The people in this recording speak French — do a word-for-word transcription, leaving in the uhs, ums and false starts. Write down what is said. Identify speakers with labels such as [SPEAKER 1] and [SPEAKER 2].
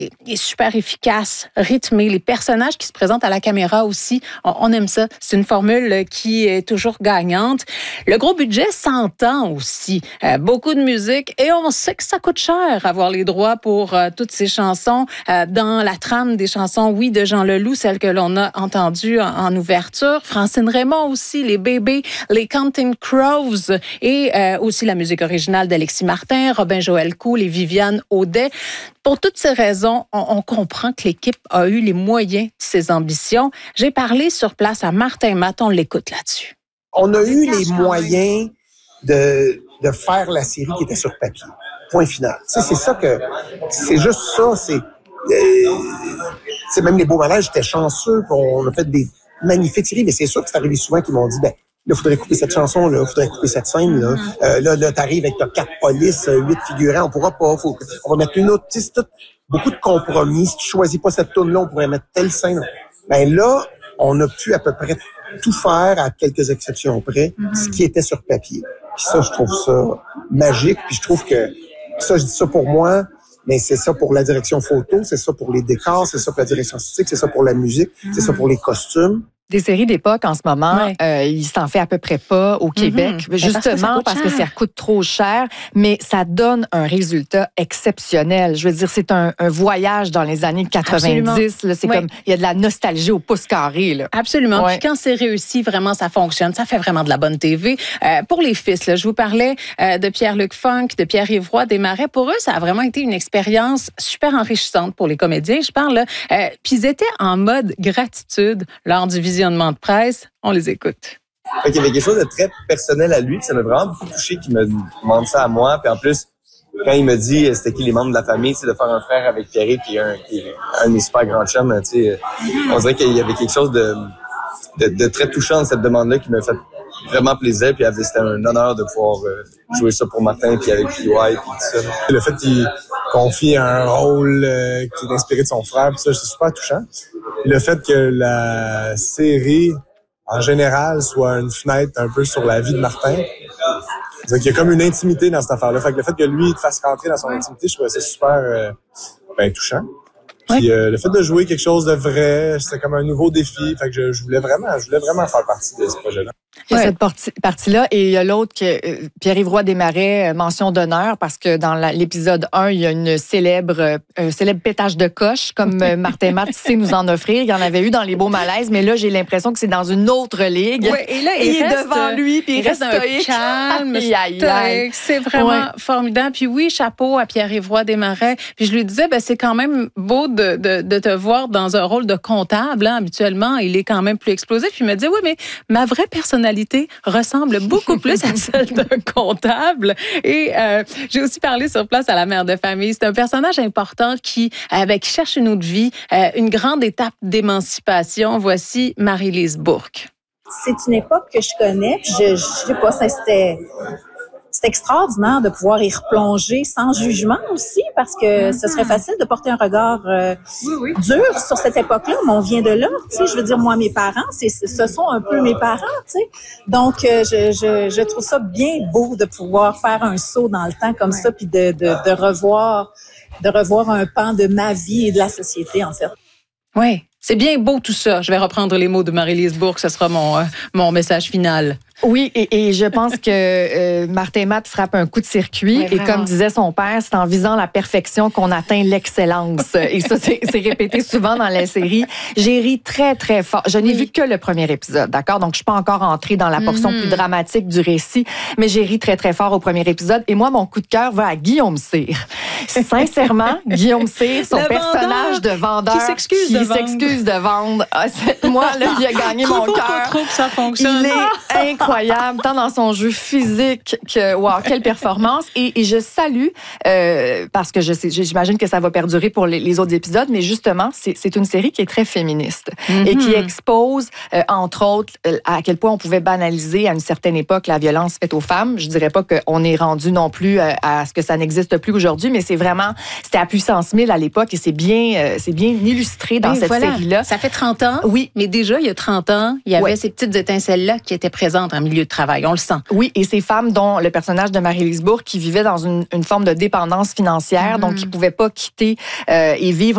[SPEAKER 1] est super efficace, rythmé. Les personnages qui se présentent à la caméra aussi, on, on aime ça. C'est une formule qui est toujours gagnante. Le gros budget s'entend aussi. Euh, beaucoup de musique et on sait que ça coûte cher avoir les droits pour euh, toutes ces chansons. Euh, dans la trame des chansons, oui, de Jean Leloup, celle que l'on a entendue en, en ouverture. Francine Raymond aussi, les bébés, les Counting Crows et euh, aussi la musique originale d'Alexis Martin, Robin Joël Cool et Viviane Audet. Pour toutes ces raisons, on, on comprend que l'équipe a eu les moyens de ses ambitions. J'ai parlé sur place à Martin Matt, on l'écoute là-dessus.
[SPEAKER 2] On a eu les moyens de, de faire la série qui était sur papier. Point final. Tu sais, c'est ça que... C'est juste ça, c'est... Euh, c'est même les beaux malages, j'étais chanceux, on a fait des magnifiques séries, mais c'est sûr que c'est arrivé souvent qu'ils m'ont dit, ben, là, il faudrait couper cette chanson-là, il faudrait couper cette scène-là. Euh, là, là, t'arrives avec t'as quatre polices, huit figurants, on pourra pas, faut, on va mettre une autre, tu sais, c'est tout, beaucoup de compromis. Si tu choisis pas cette toune-là, on pourrait mettre telle scène. Ben là, on a pu à peu près tout faire, à quelques exceptions près, mm-hmm. ce qui était sur papier. Puis ça, je trouve ça magique, puis je trouve que, ça, je dis ça pour moi, mais c'est ça pour la direction photo, c'est ça pour les décors, c'est ça pour la direction artistique, c'est ça pour la musique, mm-hmm. c'est ça pour les costumes.
[SPEAKER 3] Des séries d'époque, en ce moment, ouais. euh, il s'en fait à peu près pas au Québec, mm-hmm. justement parce que, parce que ça coûte trop cher, mais ça donne un résultat exceptionnel. Je veux dire, c'est un, un voyage dans les années quatre-vingt-dix. Là, c'est ouais. comme, il y a de la nostalgie au pouce carré. Là.
[SPEAKER 1] Absolument.
[SPEAKER 3] Ouais.
[SPEAKER 1] Puis quand c'est réussi, vraiment, ça fonctionne. Ça fait vraiment de la bonne T V. Euh, pour les fils, là, je vous parlais euh, de Pierre-Luc Funk, de Pierre-Yves Roy Desmarais. Pour eux, ça a vraiment été une expérience super enrichissante pour les comédiens. Je parle, là. Euh, puis ils étaient en mode gratitude lors du visionnement de presse. On les écoute.
[SPEAKER 4] Il y avait quelque chose de très personnel à lui, puis ça m'a vraiment beaucoup touché qu'il me demande ça à moi. Puis en plus, quand il me dit c'était qui les membres de la famille, de faire un frère avec Pierre puis un, un de mes super grands chums, on dirait qu'il y avait quelque chose de, de, de très touchant dans cette demande-là qui m'a fait vraiment plaisir. Puis c'était un honneur de pouvoir jouer ça pour Martin, puis avec P Y, puis tout ça. Le fait qu'il confie un rôle euh, qui est inspiré de son frère, puis ça, c'est super touchant. Le fait que la série, en général, soit une fenêtre un peu sur la vie de Martin, c'est qu'il y a comme une intimité dans cette affaire-là. Fait que le fait que lui, il te fasse rentrer dans son intimité, je trouvais ça super euh, ben, touchant. Puis euh, le fait de jouer quelque chose de vrai, c'est comme un nouveau défi. Fait que je, je voulais vraiment, je voulais vraiment faire partie de ce projet-là.
[SPEAKER 3] Il y a cette partie, partie-là et il y a l'autre que euh, Pierre-Yves Roy Desmarais, mention d'honneur parce que dans la, l'épisode un, il y a une célèbre, un célèbre pétage de coche comme euh, Martin Matt sait nous en offrir. Il y en avait eu dans Les Beaux Malaises, mais là j'ai l'impression que c'est dans une autre ligue.
[SPEAKER 1] Oui, et là il,
[SPEAKER 3] il
[SPEAKER 1] reste,
[SPEAKER 3] est devant lui puis il, il reste, reste
[SPEAKER 1] un calme,
[SPEAKER 3] aïe, aïe, aïe.
[SPEAKER 1] C'est vraiment ouais. formidable. Puis oui, chapeau à Pierre-Yves Roy Desmarais. Puis je lui disais, ben c'est quand même beau de, de, de te voir dans un rôle de comptable. Hein. Habituellement, il est quand même plus explosif. Puis il me dit, oui, mais ma vraie personnalité ressemble beaucoup plus à celle d'un comptable. Et euh, j'ai aussi parlé sur place à la mère de famille. C'est un personnage important qui, euh, ben, qui cherche une autre vie, euh, une grande étape d'émancipation. Voici Marie-Lise Bourque.
[SPEAKER 5] C'est une époque que je connais. Puis je, je sais pas, ça c'était... C'est extraordinaire de pouvoir y replonger sans jugement aussi, parce que ce serait facile de porter un regard euh, oui, oui. dur sur cette époque-là, mais on vient de là, tu sais. Je veux dire, moi, mes parents, c'est, ce sont un peu mes parents, tu sais. Donc, euh, je, je, je trouve ça bien beau de pouvoir faire un saut dans le temps comme ça, puis de, de, de revoir, de revoir un pan de ma vie et de la société, en fait.
[SPEAKER 1] Oui, c'est bien beau tout ça. Je vais reprendre les mots de Marie-Lise Bourque, ce sera mon, euh, mon message final.
[SPEAKER 3] Oui, et, et je pense que euh, Martin Matt frappe un coup de circuit. Oui, et comme disait son père, c'est en visant la perfection qu'on atteint l'excellence. Et ça, c'est, c'est répété souvent dans la série. J'ai ri très, très fort. Je n'ai oui. vu que le premier épisode, d'accord? Donc, je suis pas encore entrée dans la portion mm-hmm. plus dramatique du récit, mais j'ai ri très, très fort au premier épisode. Et moi, mon coup de cœur va à Guillaume Cyr. Sincèrement, Guillaume Cyr, son le personnage vendeur, de vendeur
[SPEAKER 1] qui s'excuse
[SPEAKER 3] qui
[SPEAKER 1] de vendre.
[SPEAKER 3] s'excuse de vendre. Ah, moi, là, il a gagné mon cœur.
[SPEAKER 1] Pas trop que ça fonctionne.
[SPEAKER 3] Il est incroyable. Incroyable, tant dans son jeu physique que, wow, quelle performance. Et, et je salue, euh, parce que je sais, j'imagine que ça va perdurer pour les, les autres épisodes, mais justement, c'est, c'est une série qui est très féministe mm-hmm. et qui expose, euh, entre autres, à quel point on pouvait banaliser à une certaine époque la violence faite aux femmes. Je dirais pas qu'on est rendu non plus euh, à ce que ça n'existe plus aujourd'hui, mais c'est vraiment, c'était à puissance mille à l'époque et c'est bien, euh, c'est bien illustré dans
[SPEAKER 1] ben,
[SPEAKER 3] cette
[SPEAKER 1] voilà.
[SPEAKER 3] série-là.
[SPEAKER 1] Ça fait trente ans.
[SPEAKER 3] Oui.
[SPEAKER 1] Mais déjà, il y a trente ans, il y avait ouais. ces petites étincelles-là qui étaient présentes en milieu de travail. On le sent.
[SPEAKER 3] Oui, et ces femmes dont le personnage de Marie-Lise Bourque qui vivait dans une, une forme de dépendance financière, mm-hmm. donc qui ne pouvaient pas quitter euh, et vivre